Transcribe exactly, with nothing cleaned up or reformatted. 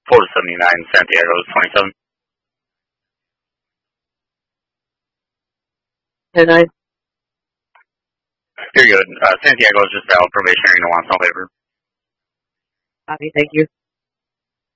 Florida seventy-nine, Santiago is twenty-seven. ten nine. You're good. Uh, Santiago is just valid probationary, no wants, no waiver. Copy, thank you.